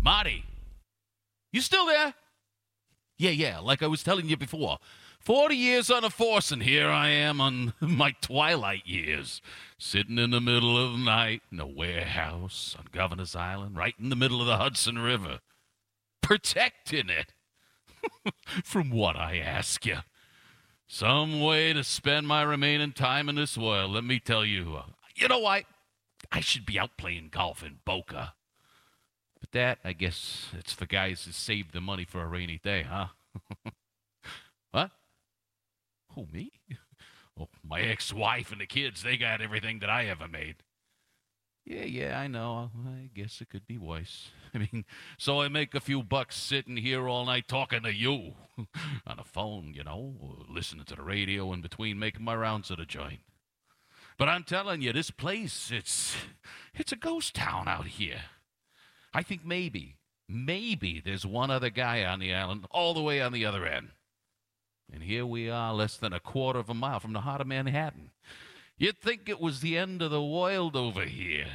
Marty, you still there? Yeah, like I was telling you before. 40 years on a force, and here I am on my twilight years, sitting in the middle of the night in a warehouse on Governor's Island, right in the middle of the Hudson River, protecting it. From what, I ask you? Some way to spend my remaining time in this world, let me tell you. You know what? I should be out playing golf in Boca. But that, I guess, it's for guys who save the money for a rainy day, huh? What? Who, me? Oh, my ex-wife and the kids, they got everything that I ever made. Yeah, I know. I guess it could be worse. I mean, so I make a few bucks sitting here all night talking to you on the phone, you know, listening to the radio in between making my rounds of the joint. But I'm telling you, this place, it's a ghost town out here. I think maybe there's one other guy on the island all the way on the other end. And here we are, less than a quarter of a mile from the heart of Manhattan. You'd think it was the end of the world over here.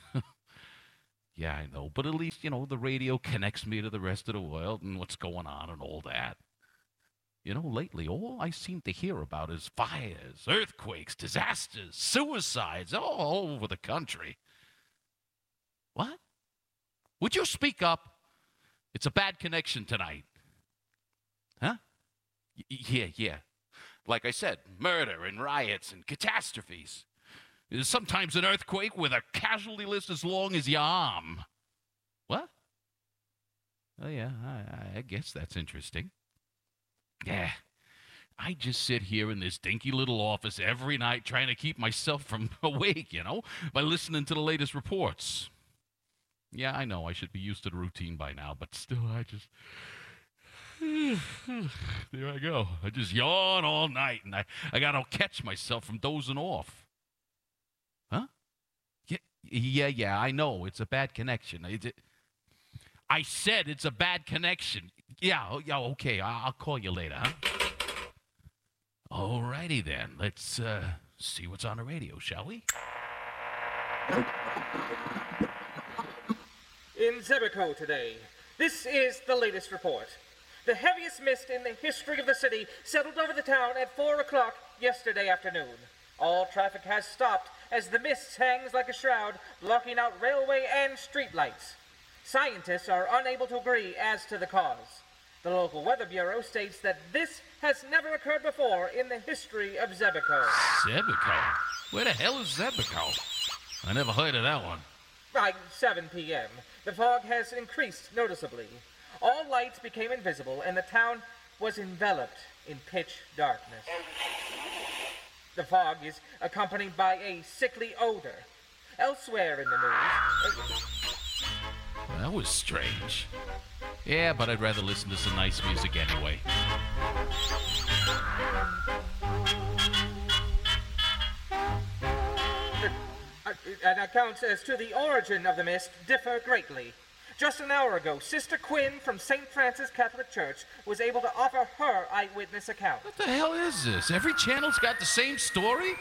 Yeah, I know, but at least, you know, the radio connects me to the rest of the world and what's going on and all that. You know, lately, all I seem to hear about is fires, earthquakes, disasters, suicides all over the country. What? Would you speak up? It's a bad connection tonight. Huh? Yeah. Like I said, murder and riots and catastrophes. There's sometimes an earthquake with a casualty list as long as your arm. What? Oh, yeah, I guess that's interesting. Yeah, I just sit here in this dinky little office every night trying to keep myself from awake, you know, by listening to the latest reports. Yeah, I know I should be used to the routine by now, but still, I just... There I go. I just yawn all night, and I got to catch myself from dozing off. Huh? Yeah, I know. It's a bad connection. I said it's a bad connection. Yeah, okay. I'll call you later, huh? All righty then. Let's see what's on the radio, shall we? In Zebico today, this is the latest report. The heaviest mist in the history of the city settled over the town at 4 o'clock yesterday afternoon. All traffic has stopped as the mist hangs like a shroud, blocking out railway and street lights. Scientists are unable to agree as to the cause. The local weather bureau states that this has never occurred before in the history of Zebico. Zebico? Where the hell is Zebico? I never heard of that one. By 7 p.m., the fog has increased noticeably. All lights became invisible, and the town was enveloped in pitch darkness. The fog is accompanied by a sickly odor. Elsewhere in the news... That was strange. Yeah, but I'd rather listen to some nice music anyway. Accounts as to the origin of the mist differ greatly. Just an hour ago, Sister Quinn from St. Francis Catholic Church was able to offer her eyewitness account. What the hell is this? Every channel's got the same story?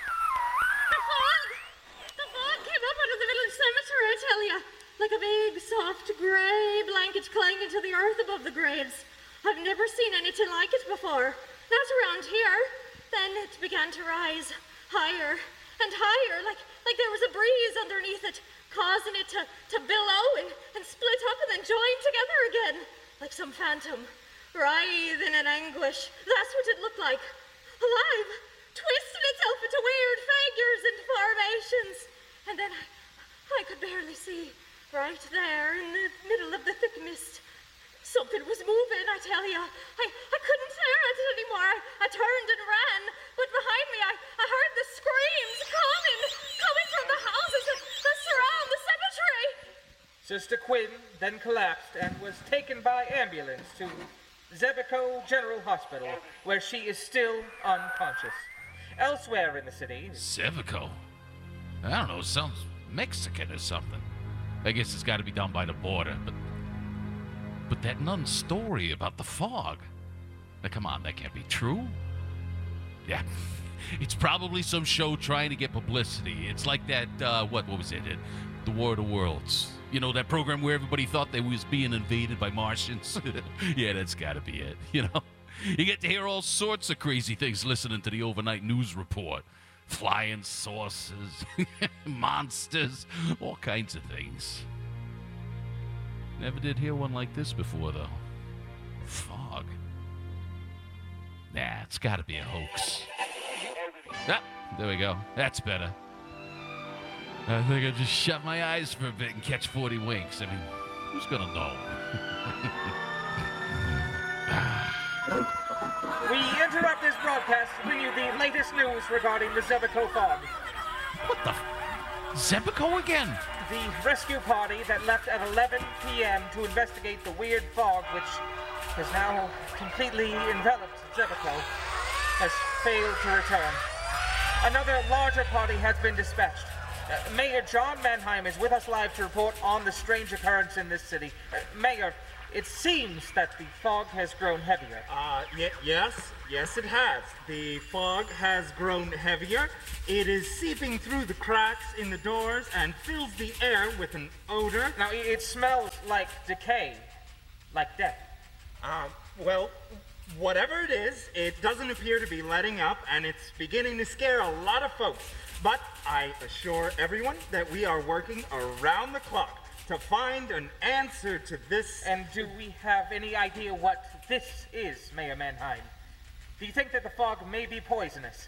The fog came up out of the village cemetery, I tell ya. Like a big, soft, grey blanket clinging to the earth above the graves. I've never seen anything like it before. Not around here. Then it began to rise higher and higher, like there was a breeze underneath it, causing it to billow and split up and then join together again, like some phantom, writhing in anguish. That's what it looked like. Alive, twisting itself into weird figures and formations. And then I could barely see. Right there in the middle of the thick mist. Something was moving, I tell you. I couldn't bear it anymore. I turned and ran, but behind me I heard the screams coming from the houses that surround the cemetery. Sister Quinn then collapsed and was taken by ambulance to Zebico General Hospital, where she is still unconscious. Elsewhere in the city... Zebico? I don't know, sounds Mexican or something. I guess it's got to be down by the border, but that nun's story about the fog. Now, come on, that can't be true. Yeah, it's probably some show trying to get publicity. It's like that, what was it? The War of the Worlds. You know, that program where everybody thought they was being invaded by Martians? Yeah, that's got to be it, you know? You get to hear all sorts of crazy things listening to the overnight news report. Flying saucers, monsters, all kinds of things. Never did hear one like this before, though. Fog. Nah, it's got to be a hoax. Ah, there we go. That's better. I think I just shut my eyes for a bit and catch 40 winks. I mean, who's gonna know? We interrupt this broadcast to bring you the latest news regarding the Zebco fog. What the Zebco again? The rescue party that left at 11 p.m. to investigate the weird fog, which has now completely enveloped Zebco, has failed to return. Another larger party has been dispatched. Mayor John Mannheim is with us live to report on the strange occurrence in this city. Mayor, it seems that the fog has grown heavier. Yes it has. The fog has grown heavier. It is seeping through the cracks in the doors and fills the air with an odor. Now, it smells like decay, like death. Well, whatever it is, it doesn't appear to be letting up, and it's beginning to scare a lot of folks. But I assure everyone that we are working around the clock to find an answer to this. And do we have any idea what this is, Mayor Mannheim? Do you think that the fog may be poisonous?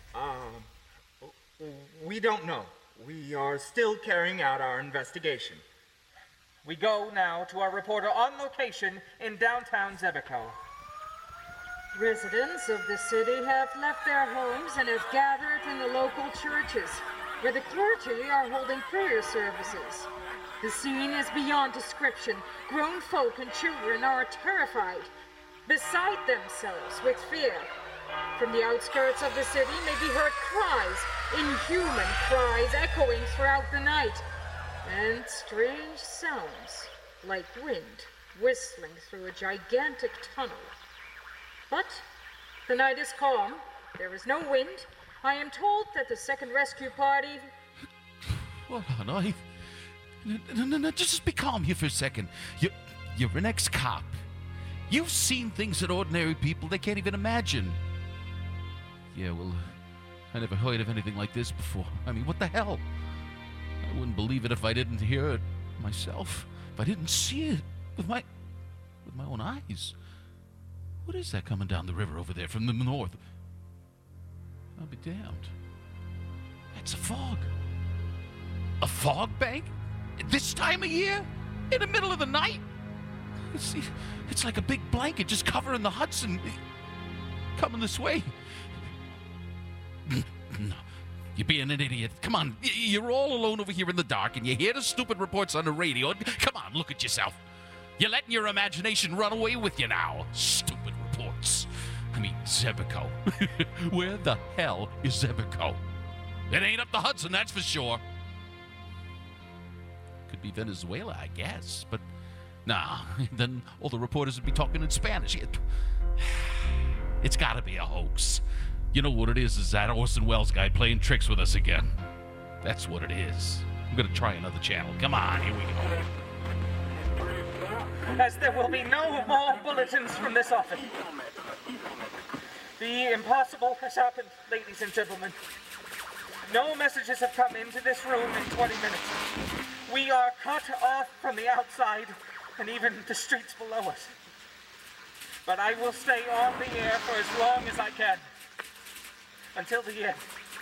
We don't know. We are still carrying out our investigation. We go now to our reporter on location in downtown Zebco. Residents of the city have left their homes and have gathered in the local churches, where the clergy are holding prayer services. The scene is beyond description. Grown folk and children are terrified, beside themselves with fear. From the outskirts of the city may be heard cries, inhuman cries echoing throughout the night, and strange sounds like wind whistling through a gigantic tunnel. But the night is calm. There is no wind. I am told that the second rescue party... Hold on, No, just be calm here for a second. You're an ex-cop. You've seen things that ordinary people, they can't even imagine. Yeah, well, I never heard of anything like this before. I mean, what the hell? I wouldn't believe it if I didn't hear it myself. If I didn't see it with my own eyes. What is that coming down the river over there from the north? I'll be damned. That's a fog. A fog bank? This time of year? In the middle of the night? It's like a big blanket just covering the Hudson. Coming this way. No, you're being an idiot. Come on, you're all alone over here in the dark and you hear the stupid reports on the radio. Come on, look at yourself. You're letting your imagination run away with you now. Stupid reports. I mean, Zebco. Where the hell is Zebco? It ain't up the Hudson, that's for sure. Could be Venezuela, I guess, but nah, then all the reporters would be talking in Spanish. It's gotta be a hoax. You know what it is that Orson Welles guy playing tricks with us again. That's what it is. I'm gonna try another channel. Come on, here we go. As there will be no more bulletins from this office. The impossible has happened, ladies and gentlemen. No messages have come into this room in 20 minutes. We are cut off from the outside and even the streets below us. But I will stay on the air for as long as I can. Until the end.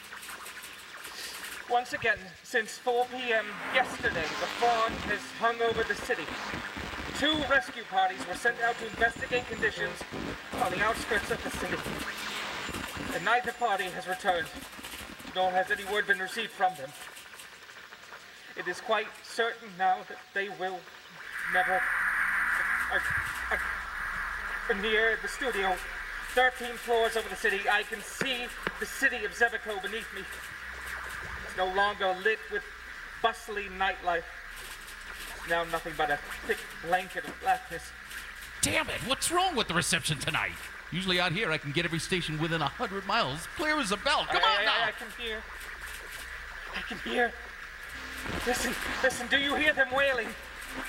Once again, since 4 p.m. yesterday, the fog has hung over the city. 2 rescue parties were sent out to investigate conditions on the outskirts of the city. And neither party has returned, nor has any word been received from them. It is quite certain now that they will never... near the studio, 13 floors over the city, I can see the city of Zebco beneath me. It's no longer lit with bustling nightlife. It's now nothing but a thick blanket of blackness. Damn it, what's wrong with the reception tonight? Usually out here I can get every station within 100 miles, clear as a bell. Come on now! I can hear. Listen, do you hear them wailing?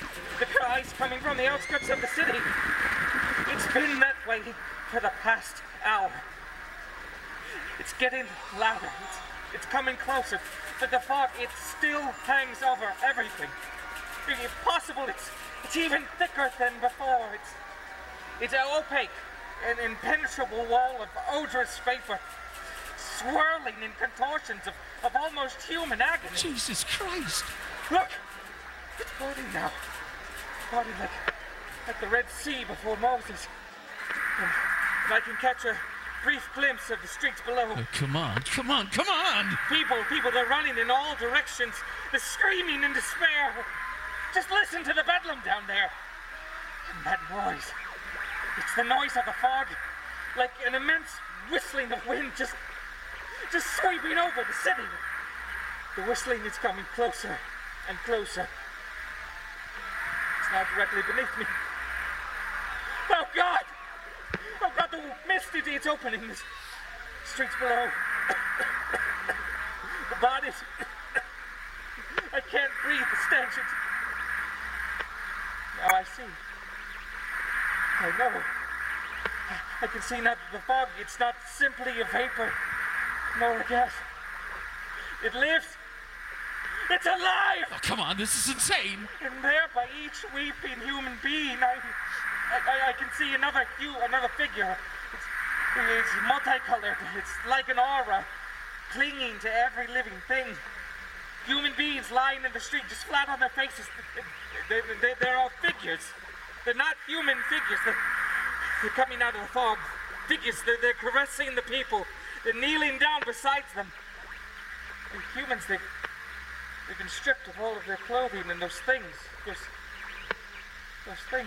ice coming from the outskirts of the city. It's been that way for the past hour. It's getting louder. It's coming closer. But the fog, it still hangs over everything. If possible, it's even thicker than before. It's an opaque, an impenetrable wall of odorous vapor, swirling in contortions of almost human agony. Jesus Christ! Look! It's parting now. Parting like the Red Sea before Moses. And I can catch a brief glimpse of the streets below. Come on. People, they're running in all directions. They're screaming in despair. Just listen to the bedlam down there. And that noise. It's the noise of the fog. Like an immense whistling of wind just sweeping over the city. The whistling is coming closer and closer. It's now directly beneath me. Oh God! Oh God, the mist, it's opening. The streets below. The bodies. I can't breathe, the stench. Now I see. I know. I can see now that the fog, it's not simply a vapor, nor a gas. It lives. It's alive! Oh, come on, this is insane. And there, by each weeping human being, I can see another figure. It's multicolored. It's like an aura, clinging to every living thing. Human beings lying in the street, just flat on their faces. They're all figures. They're not human figures. They're coming out of the fog. Figures. They're caressing the people. They're kneeling down beside them. The humans, they've been stripped of all of their clothing, and those things. Those things.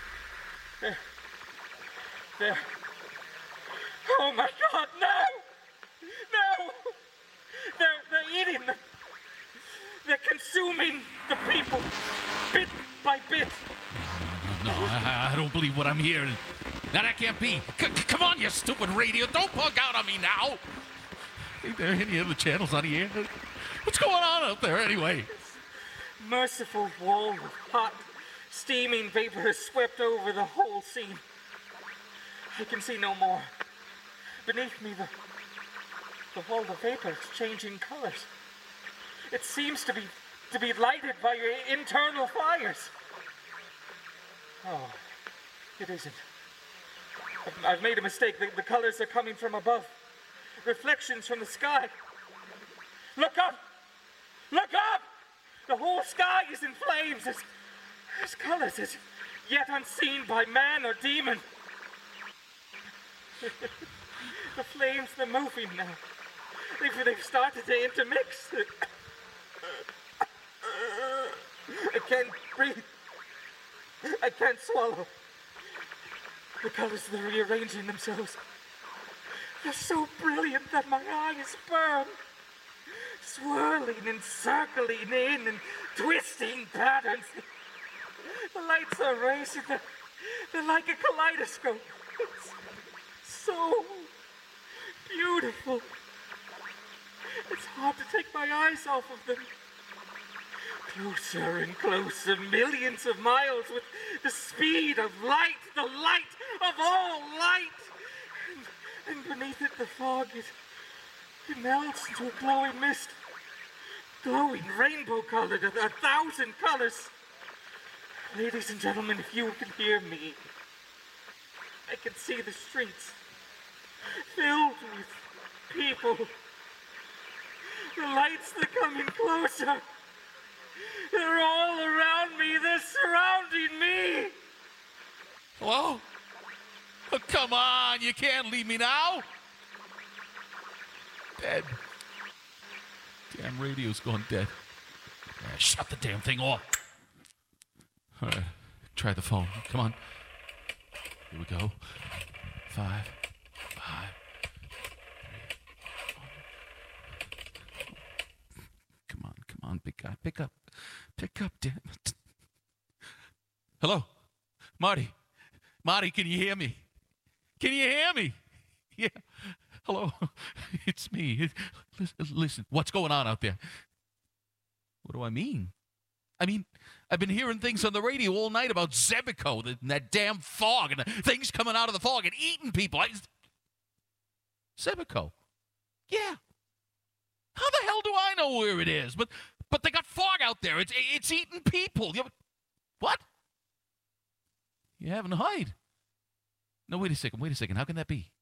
They're. Oh my God! No! They're eating them. They're consuming the people, bit by bit. No, I don't believe what I'm hearing. Now that can't be. Come on, you stupid radio! Don't bug out on me now. Ain't there any other channels on the air? What's going on out there anyway? This merciful wall of hot, steaming vapor has swept over the whole scene. I can see no more. Beneath me, the wall of vapor is changing colors. It seems to be lighted by your internal fires. Oh, it isn't. I've made a mistake. The colors are coming from above. Reflections from the sky. Look up! Look up! The whole sky is in flames. There's colors as yet unseen by man or demon. The flames, they're moving now. They've started to intermix. I can't breathe. I can't swallow. The colors, they're rearranging themselves. They're so brilliant that my eyes burn. Swirling and circling in and twisting patterns. The lights are racing. They're like a kaleidoscope. It's so beautiful. It's hard to take my eyes off of them. Closer and closer, millions of miles with the speed of light, the light of all light. And beneath it, the fog, it melts into a glowing mist. Glowing, rainbow-colored, 1,000 colors. Ladies and gentlemen, if you can hear me, I can see the streets filled with people. The lights, they're coming closer. They're all around me. They're surrounding me. Hello? Oh, come on, you can't leave me now. Dead. Damn radio's gone dead. Shut the damn thing off. All right, try the phone. Come on. Here we go. 5, 5, 3. Come on, big guy. Pick up, damn it. Hello? Marty, can you hear me? Can you hear me? Yeah. Hello? It's me. Listen, what's going on out there? What do I mean? I mean, I've been hearing things on the radio all night about Zebiko, and that damn fog, and things coming out of the fog and eating people. Zebiko. Yeah. How the hell do I know where it is? But they got fog out there. It's eating people. What? You haven't hide. No, wait a second. How can that be?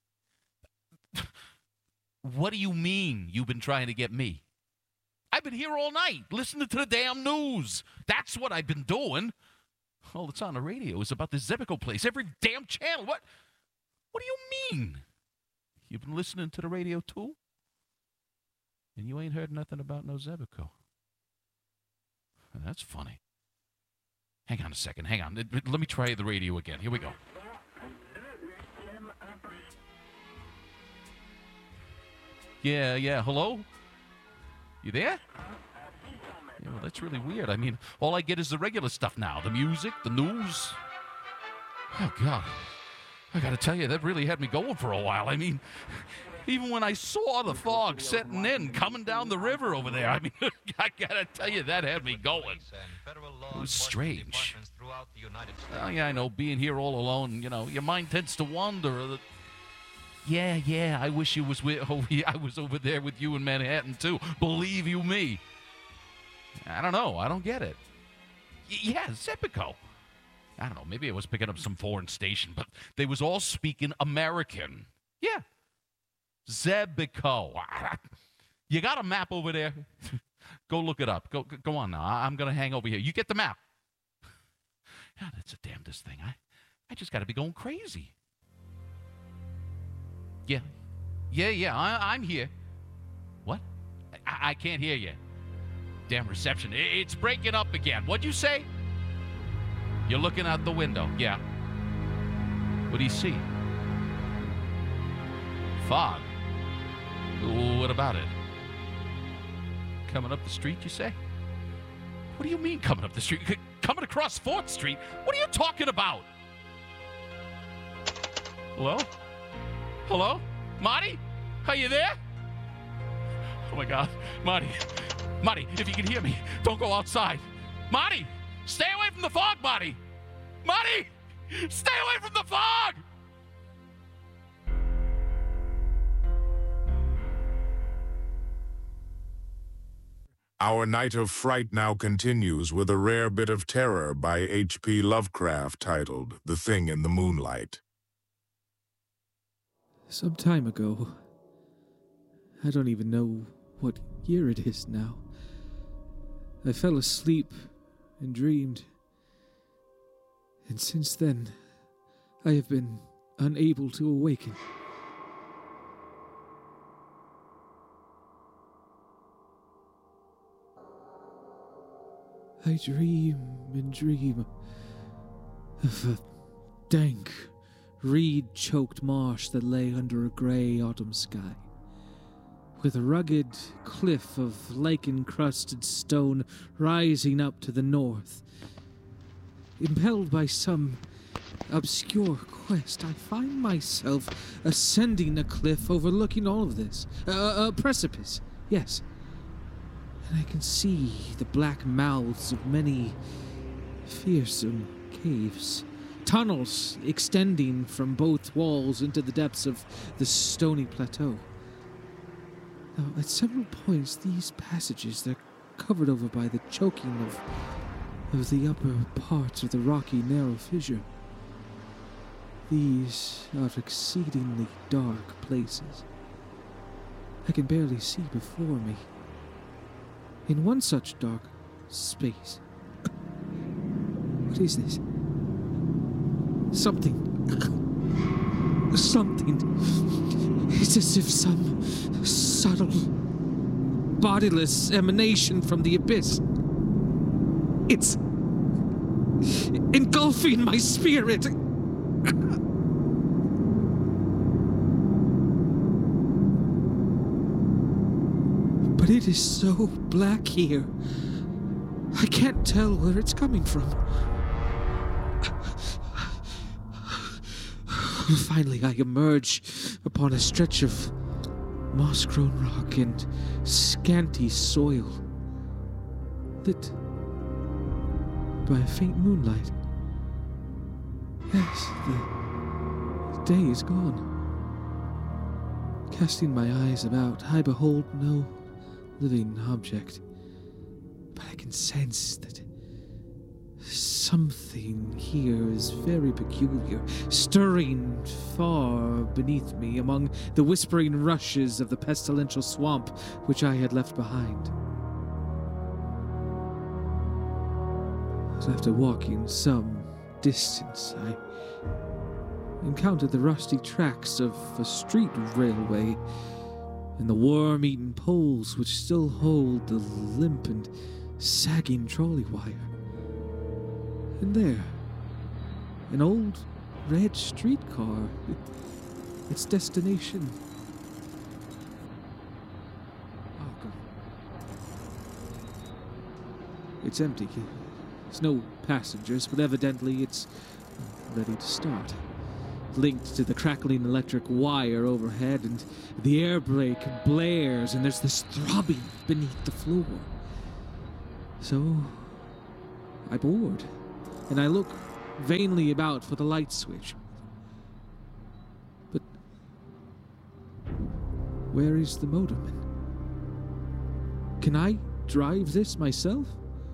What do you mean you've been trying to get me? I've been here all night, listening to the damn news. That's what I've been doing. All that's on the radio is about this Zebiko place. Every damn channel. What do you mean? You've been listening to the radio too? And you ain't heard nothing about no Zebiko. That's funny. Hang on a second. Hang on. Let me try the radio again. Here we go. Yeah. Hello? You there? Yeah, well, that's really weird. I mean, all I get is the regular stuff now. The music, the news. Oh, God. I got to tell you, that really had me going for a while. I mean, even when I saw the fog setting in, coming down the river over there, I mean, I got to tell you, that had me going. It was strange. Oh, yeah, I know, being here all alone, your mind tends to wander. Yeah, I wish you was I was over there with you in Manhattan, too. Believe you me. I don't know. I don't get it. Yeah, Zebiko. I don't know. Maybe I was picking up some foreign station, but they was all speaking American. Yeah. Zebiko. You got a map over there? Go look it up. Go on now. I'm going to hang over here. You get the map. Yeah, that's the damnedest thing. I just got to be going crazy. Yeah. I'm here. What? I can't hear you. Damn reception. It's breaking up again. What'd you say? You're looking out the window. Yeah. What do you see? Fog. What about it? Coming up the street, you say? What do you mean coming up the street? Coming across 4th Street? What are you talking about? Hello? Marty? Are you there? Oh, my God. Marty, if you can hear me, don't go outside. Marty, stay away from the fog, Marty. Marty, stay away from the fog. Our night of fright now continues with a rare bit of terror by H.P. Lovecraft titled The Thing in the Moonlight. Some time ago, I don't even know what year it is now, I fell asleep and dreamed. And since then, I have been unable to awaken. I dream and dream of a dank, reed-choked marsh that lay under a grey autumn sky, with a rugged cliff of lichen-crusted stone rising up to the north. Impelled by some obscure quest, I find myself ascending a cliff overlooking all of this. A precipice, yes. And I can see the black mouths of many fearsome caves. Tunnels extending from both walls into the depths of the stony plateau. Now, at several points, these passages, they're covered over by the choking of the upper parts of the rocky, narrow fissure. These are exceedingly dark places. I can barely see before me. In one such dark space... What is this? Something. It's as if some subtle, bodiless emanation from the abyss. It's engulfing my spirit. But it is so black here. I can't tell where it's coming from. Finally, I emerge upon a stretch of moss-grown rock and scanty soil that by a faint moonlight. Yes, the day is gone. Casting my eyes about, I behold no living object, but I can sense that something here is very peculiar, stirring far beneath me among the whispering rushes of the pestilential swamp which I had left behind. After walking some distance, I encountered the rusty tracks of a street railway and the worm-eaten poles which still hold the limp and sagging trolley wire. And there, an old red streetcar, its destination. Oh, God. It's empty. There's no passengers, but evidently it's ready to start. Linked to the crackling electric wire overhead, and the air brake blares, and there's this throbbing beneath the floor. So, I board, and I look vainly about for the light switch. But where is the motorman? Can I drive this myself?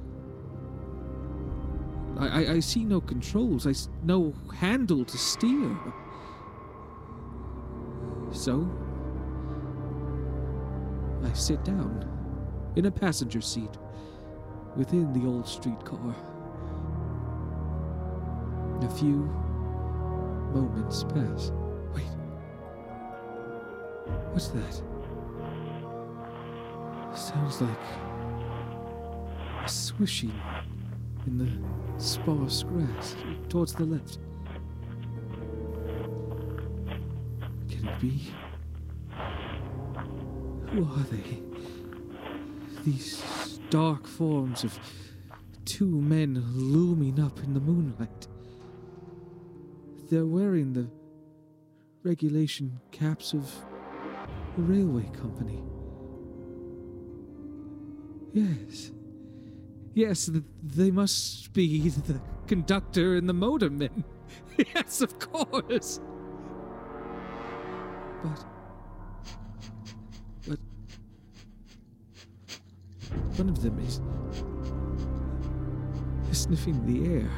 I see no controls, no handle to steer. So, I sit down in a passenger seat within the old streetcar. A few moments pass. Wait. What's that? Sounds like a swishing in the sparse grass towards the left. Can it be? Who are they? These dark forms of two men looming up in the moonlight. They're wearing the regulation caps of the railway company. Yes, they must be the conductor and the motorman. Yes, of course. But one of them is sniffing the air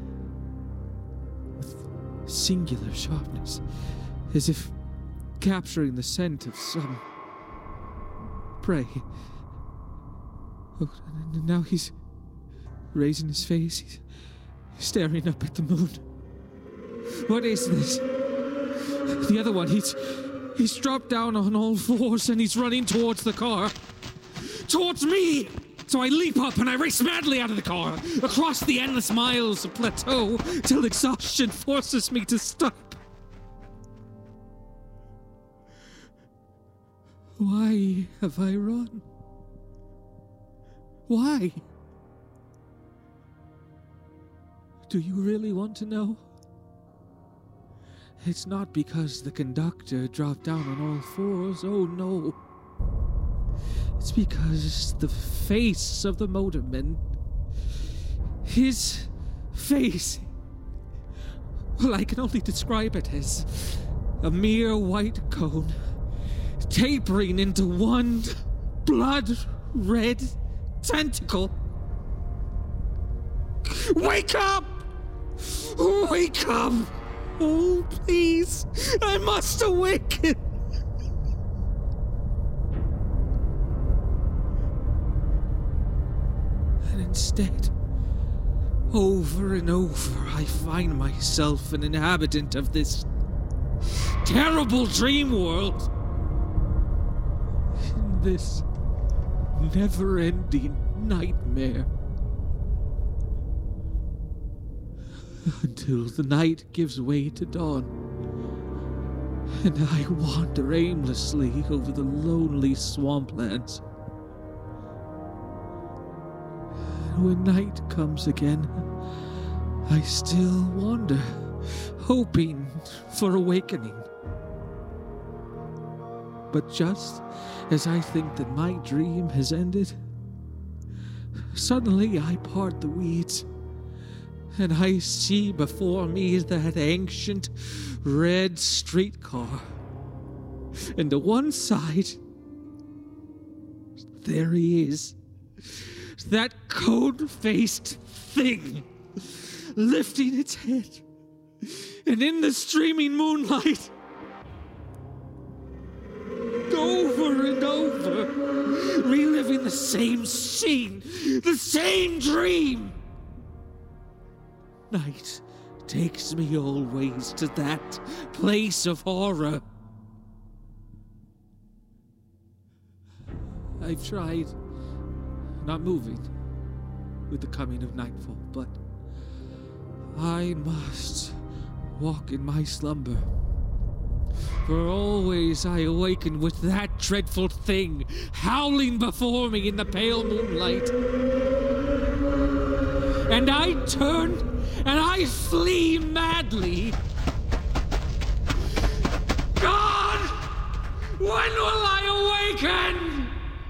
with singular sharpness, as if capturing the scent of some prey. Oh, now he's raising his face. He's staring up at the moon. What is this? The other one, he's dropped down on all fours and he's running towards the car. Towards me! So I leap up and I race madly out of the car, across the endless miles of plateau, till exhaustion forces me to stop. Why have I run? Why? Do you really want to know? It's not because the conductor dropped down on all fours, oh no. It's because the face of the motorman, his face, well, I can only describe it as a mere white cone, tapering into one blood-red tentacle. Wake up! Wake up! Oh, please! I must awaken! And instead, over and over, I find myself an inhabitant of this terrible dream world. In this never-ending nightmare. Until the night gives way to dawn, and I wander aimlessly over the lonely swamplands. And when night comes again, I still wander, hoping for awakening. But just as I think that my dream has ended, suddenly I part the weeds, and I see before me that ancient red streetcar. And to one side, there he is, that cone-faced thing, lifting its head, and in the streaming moonlight, over and over, reliving the same scene, the same dream. Night takes me always to that place of horror. I've tried not moving with the coming of nightfall, but I must walk in my slumber. For always I awaken with that dreadful thing howling before me in the pale moonlight. And I turn and I flee madly. God, when will I awaken?